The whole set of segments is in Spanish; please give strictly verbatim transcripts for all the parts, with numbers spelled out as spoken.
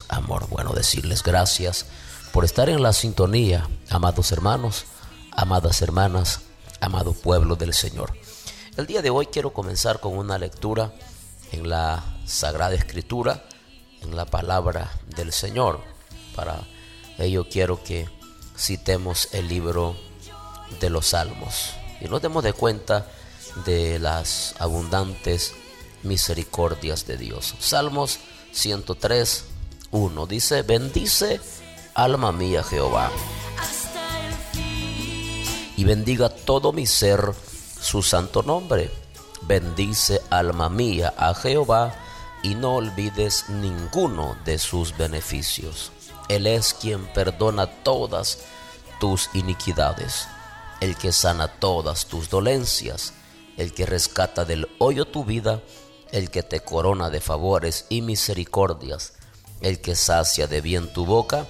amor. Bueno, decirles gracias por estar en la sintonía, amados hermanos, amadas hermanas, amado pueblo del Señor. El día de hoy quiero comenzar con una lectura en la Sagrada Escritura, en la palabra del Señor. Para ello quiero que citemos el libro de los Salmos y nos demos de cuenta de las abundantes misericordias de Dios. Salmos ciento tres, uno dice: bendice alma mía Jehová, y bendiga todo mi ser su santo nombre. Bendice alma mía a Jehová, y no olvides ninguno de sus beneficios. Él es quien perdona todas tus iniquidades, el que sana todas tus dolencias, el que rescata del hoyo tu vida, el que te corona de favores y misericordias, el que sacia de bien tu boca,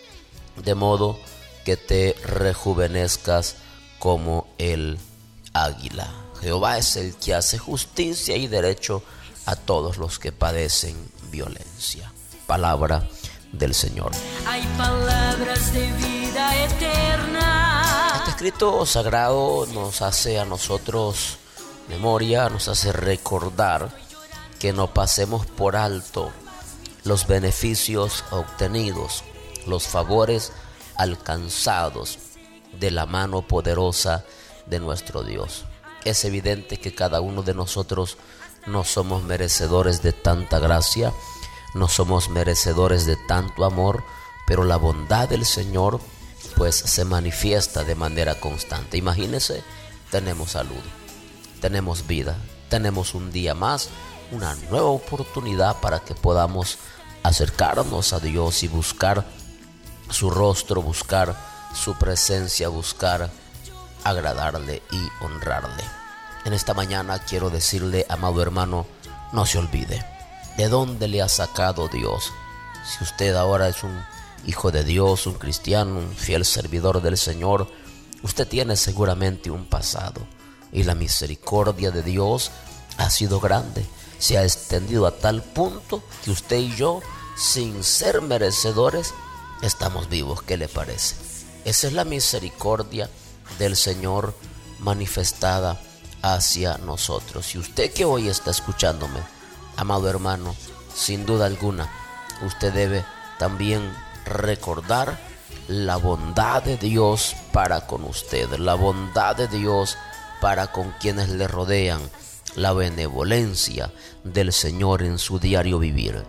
de modo que te rejuvenezcas como el águila. Jehová es el que hace justicia y derecho a todos los que padecen violencia. Palabra del Señor. Hay palabras de vida eterna. Este escrito sagrado nos hace a nosotros memoria, nos hace recordar que no pasemos por alto los beneficios obtenidos, los favores alcanzados de la mano poderosa de nuestro Dios. Es evidente que cada uno de nosotros no somos merecedores de tanta gracia, no somos merecedores de tanto amor, pero la bondad del Señor pues se manifiesta de manera constante. Imagínense, tenemos salud, tenemos vida, tenemos un día más, una nueva oportunidad para que podamos acercarnos a Dios y buscar su rostro, buscar su presencia, buscar agradarle y honrarle. En esta mañana quiero decirle, amado hermano, no se olvide de dónde le ha sacado Dios. Si usted ahora es un hijo de Dios, un cristiano, un fiel servidor del Señor, usted tiene seguramente un pasado, y la misericordia de Dios ha sido grande. Se ha extendido a tal punto que usted y yo, sin ser merecedores, estamos vivos. ¿Qué le parece? Esa es la misericordia del Señor manifestada hacia nosotros. Y usted que hoy está escuchándome, amado hermano, sin duda alguna, usted debe también recordar la bondad de Dios para con usted, la bondad de Dios para con quienes le rodean, la benevolencia del Señor en su diario vivir.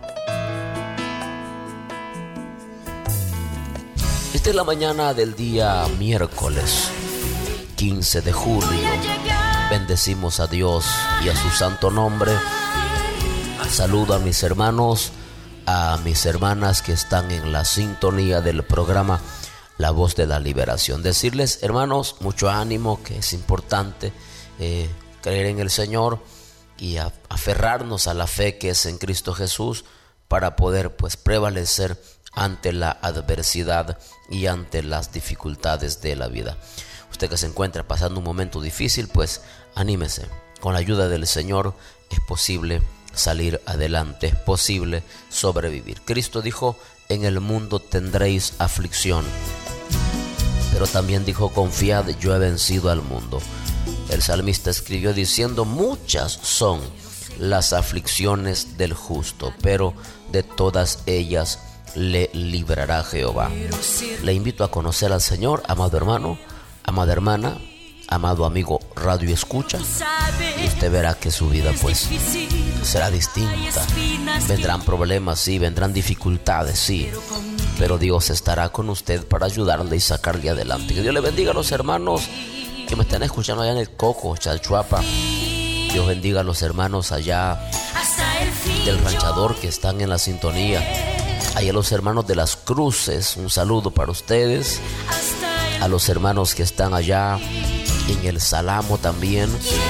Esta es la mañana del día miércoles quince de julio. Bendecimos a Dios y a su santo nombre. Saludo a mis hermanos, a mis hermanas que están en la sintonía del programa La Voz de la Liberación. Decirles, hermanos, mucho ánimo, que es importante eh, creer en el Señor y a, aferrarnos a la fe que es en Cristo Jesús para poder pues prevalecer ante la adversidad y ante las dificultades de la vida. Usted que se encuentra pasando un momento difícil, pues anímese. Con la ayuda del Señor es posible salir adelante, es posible sobrevivir. Cristo dijo: en el mundo tendréis aflicción, pero también dijo: confiad, yo he vencido al mundo. El salmista escribió diciendo: muchas son las aflicciones del justo, pero de todas ellas le librará Jehová. Le invito a conocer al Señor, amado hermano, amada hermana, amado amigo radio escucha, y usted verá que su vida pues será distinta. Vendrán problemas, sí, vendrán dificultades, sí, pero Dios estará con usted para ayudarle y sacarle adelante. Que Dios le bendiga a los hermanos que me están escuchando allá en el Coco, Chalchuapa. Dios bendiga a los hermanos allá del Ranchador que están en la sintonía. Allá a los hermanos de Las Cruces, un saludo para ustedes. A los hermanos que están allá en el Salamo también.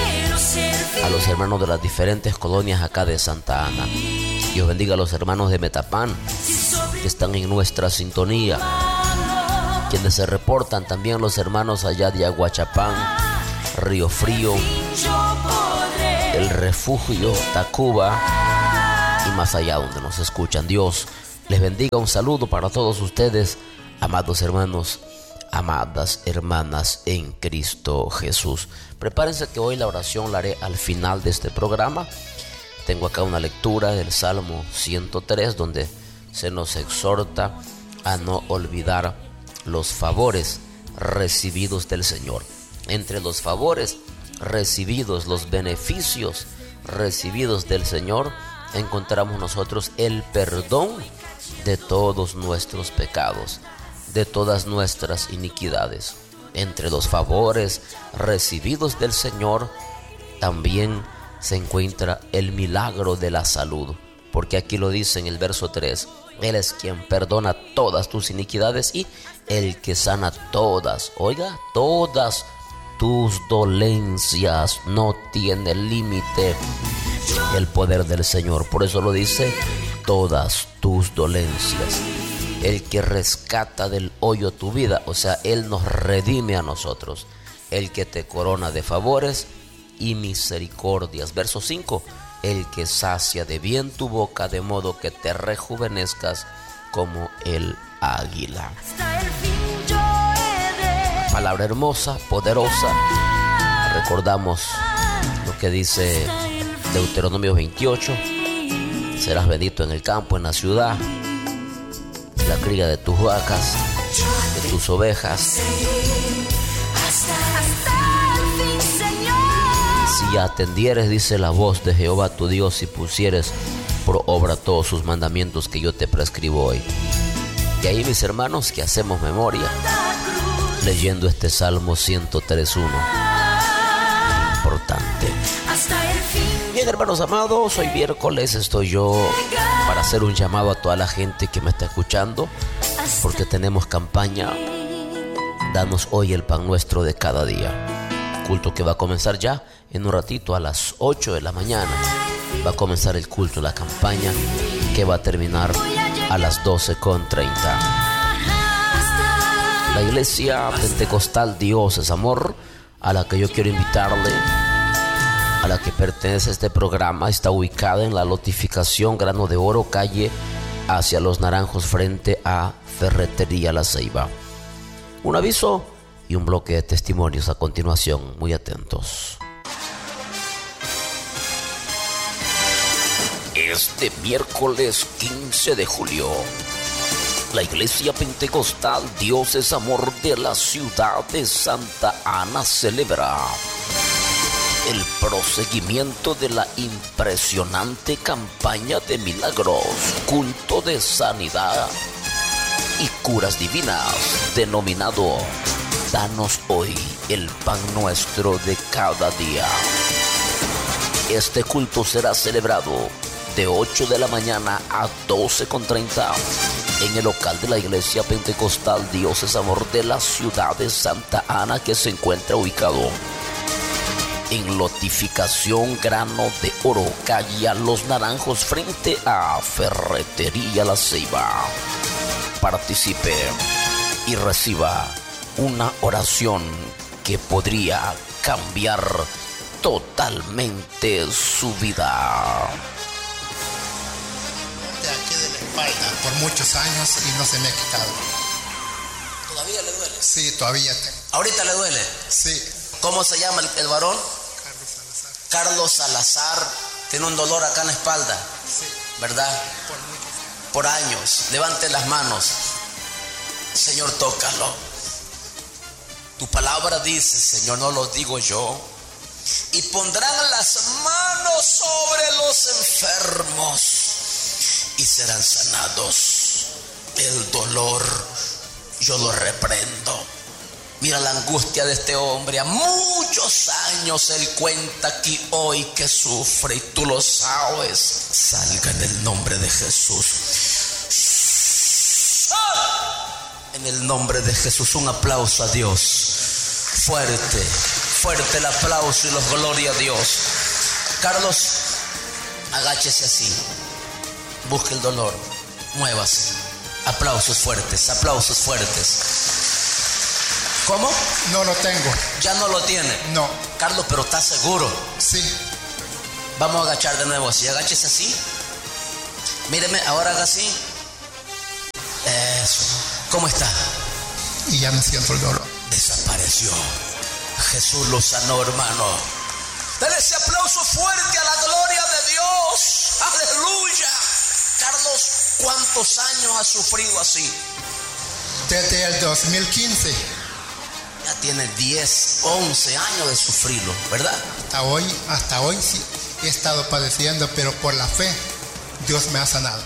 A los hermanos de las diferentes colonias acá de Santa Ana. Dios bendiga a los hermanos de Metapán que están en nuestra sintonía. Quienes se reportan también los hermanos allá de Aguachapán, Río Frío, El Refugio, Tacuba y más allá donde nos escuchan. Dios les bendiga. Un saludo para todos ustedes, amados hermanos, amadas hermanas en Cristo Jesús. Prepárense que hoy la oración la haré al final de este programa. Tengo acá una lectura del Salmo ciento tres, donde se nos exhorta a no olvidar los favores recibidos del Señor. Entre los favores recibidos, los beneficios recibidos del Señor, encontramos nosotros el perdón de todos nuestros pecados, de todas nuestras iniquidades. Entre los favores recibidos del Señor también se encuentra el milagro de la salud, porque aquí lo dice en el verso tres: Él es quien perdona todas tus iniquidades y el que sana todas, oiga, todas tus dolencias. No tiene límite el poder del Señor, por eso lo dice, todas tus dolencias. El que rescata del hoyo tu vida, o sea, Él nos redime a nosotros. El que te corona de favores y misericordias. Verso cinco: el que sacia de bien tu boca, de modo que te rejuvenezcas como el águila. Palabra hermosa, poderosa. Recordamos lo que dice Deuteronomio veintiocho: serás bendito en el campo, en la ciudad, la cría de tus vacas, de tus ovejas. Si atendieres, dice, la voz de Jehová tu Dios, y pusieres por obra todos sus mandamientos que yo te prescribo hoy. Y ahí, mis hermanos, que hacemos memoria leyendo este Salmo ciento tres uno. Importante. Bien, hermanos amados, hoy miércoles estoy yo para hacer un llamado a toda la gente que me está escuchando, porque tenemos campaña Danos hoy el pan nuestro de cada día. Culto que va a comenzar ya en un ratito a las ocho de la mañana. Va a comenzar el culto, la campaña, que va a terminar a las doce con treinta. La iglesia pentecostal Dios es Amor, a la que yo quiero invitarle, a la que pertenece este programa, está ubicada en la lotificación Grano de Oro, calle hacia Los Naranjos, frente a Ferretería La Ceiba. Un aviso y un bloque de testimonios a continuación, muy atentos. Este miércoles quince de julio, la iglesia pentecostal Dios es Amor de la ciudad de Santa Ana celebra el proseguimiento de la impresionante campaña de milagros, culto de sanidad y curas divinas, denominado Danos hoy el pan nuestro de cada día. Este culto será celebrado de ocho de la mañana a doce con treinta en el local de la iglesia pentecostal Dios es Amor de la ciudad de Santa Ana, que se encuentra ubicado en lotificación Grano de Oro, calle a Los Naranjos, frente a Ferretería La Ceiba. Participe y reciba una oración que podría cambiar totalmente su vida. De aquí de la espalda por muchos años y no se me ha quitado. ¿Todavía le duele? Sí, todavía tengo. ¿Ahorita le duele? Sí. ¿Cómo se llama el, el varón? Carlos Salazar. Carlos Salazar. Tiene un dolor acá en la espalda. Sí. ¿Verdad? Por muchos años. Por años. Levante las manos. Señor, tócalo. Tu palabra dice, Señor, no lo digo yo, y pondrán las manos sobre los enfermos y serán sanados. El dolor yo lo reprendo. Mira la angustia de este hombre. A muchos años él cuenta aquí hoy que sufre, y tú lo sabes. Salga en el nombre de Jesús. En el nombre de Jesús, un aplauso a Dios. Fuerte, fuerte el aplauso y la gloria a Dios. Carlos, agáchese así. Busque el dolor. Muévase. Aplausos fuertes, aplausos fuertes. ¿Cómo? No lo tengo. Ya no lo tiene. No. Carlos, pero ¿estás seguro? Sí. Vamos a agachar de nuevo así. Agáchese así. Míreme, ahora haga así. ¿Cómo está? Y ya no siento el dolor. Desapareció. Jesús lo sanó, hermano. Dale ese aplauso fuerte a la gloria de Dios. Aleluya. Carlos, ¿cuántos años has sufrido así? Desde el dos mil quince. Ya tiene diez, once años de sufrirlo, ¿verdad? Hasta hoy, hasta hoy sí he estado padeciendo, pero por la fe Dios me ha sanado.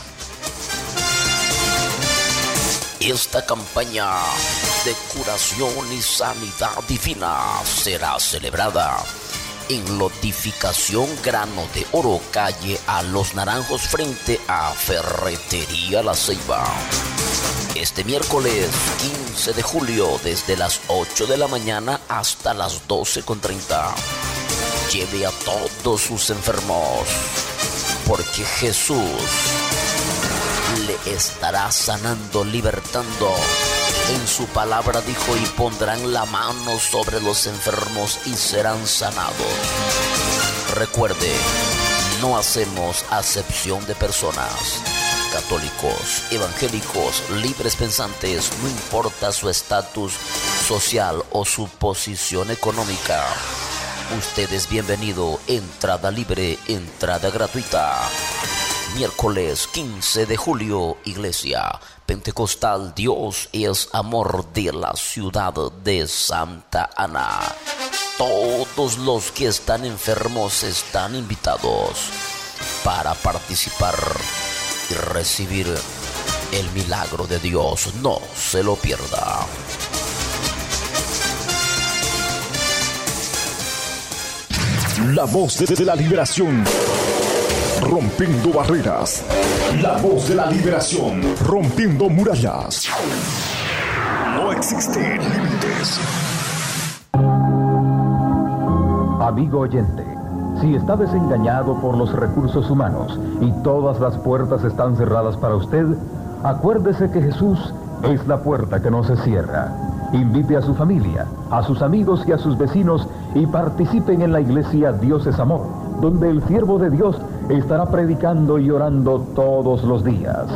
Esta campaña de curación y sanidad divina será celebrada en Lotificación Grano de Oro, calle A Los Naranjos, frente a Ferretería La Ceiba. Este miércoles quince de julio, desde las ocho de la mañana hasta las doce con treinta. Lleve a todos sus enfermos, porque Jesús le estará sanando, libertando. En su palabra dijo: y pondrán la mano sobre los enfermos y serán sanados. Recuerde, no hacemos acepción de personas. Católicos, evangélicos, libres pensantes, no importa su estatus social o su posición económica. Usted es bienvenido. Entrada libre, entrada gratuita. Miércoles quince de julio, Iglesia Pentecostal Dios es Amor de la ciudad de Santa Ana. Todos los que están enfermos están invitados para participar y recibir el milagro de Dios. No se lo pierda. La voz de la liberación. Rompiendo barreras. La voz de la liberación. Rompiendo murallas. No existen límites. Amigo oyente, si está desengañado por los recursos humanos y todas las puertas están cerradas para usted, acuérdese que Jesús es la puerta que no se cierra. Invite a su familia, a sus amigos y a sus vecinos y participen en la iglesia Dios es Amor, donde el siervo de Dios estará predicando y orando todos los días.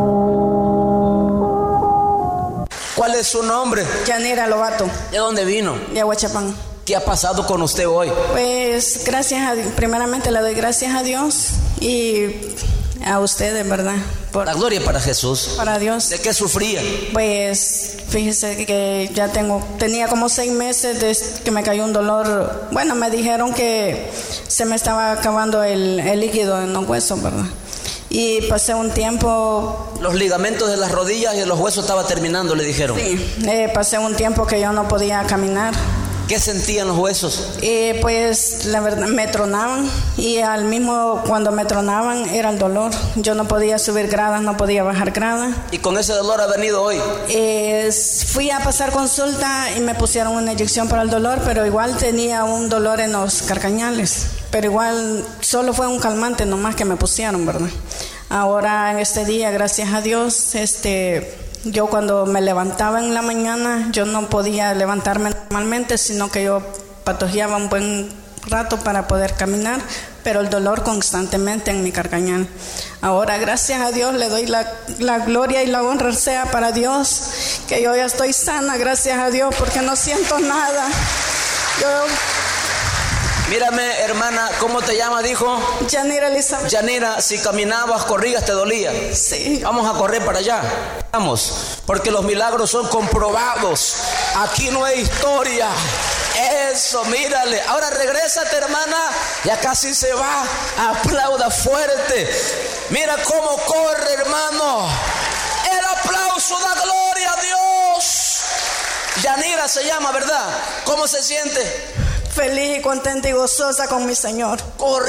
¿Cuál es su nombre? Yanira Lobato. ¿De dónde vino? De Aguachapán. ¿Qué ha pasado con usted hoy? Pues gracias a Dios, primeramente le doy gracias a Dios y a ustedes, ¿verdad? Por, la gloria para Jesús. Para Dios. ¿De qué sufría? Pues fíjese que ya tengo, tenía como seis meses de que me cayó un dolor. Bueno, me dijeron que se me estaba acabando el, el líquido en los huesos, ¿verdad? Y pasé un tiempo... Los ligamentos de las rodillas y de los huesos estaban terminando, le dijeron. Sí, eh, pasé un tiempo que yo no podía caminar. ¿Qué sentían los huesos? Eh, pues la verdad me tronaban y al mismo cuando me tronaban era el dolor. Yo no podía subir gradas, no podía bajar gradas. ¿Y con ese dolor ha venido hoy? Eh, fui a pasar consulta y me pusieron una inyección para el dolor, pero igual tenía un dolor en los carcañales. Pero igual solo fue un calmante nomás que me pusieron, ¿verdad? Ahora en este día, gracias a Dios, este... yo cuando me levantaba en la mañana, yo no podía levantarme normalmente, sino que yo patojeaba un buen rato para poder caminar, pero el dolor constantemente en mi carcañal. Ahora, gracias a Dios, le doy la, la gloria y la honra sea para Dios, que yo ya estoy sana, gracias a Dios, porque no siento nada. Yo... Mírame, hermana, ¿cómo te llamas, dijo? Yanira Elizabeth. Yanira, si caminabas, corrías, te dolía. Sí. Vamos a correr para allá. Vamos, porque los milagros son comprobados. Aquí no hay historia. Eso, mírale. Ahora regrésate, hermana. Ya casi se va. Aplauda fuerte. Mira cómo corre, hermano. El aplauso da gloria a Dios. Yanira se llama, ¿verdad? ¿Cómo se siente? Feliz y contenta y gozosa con mi Señor. Corre.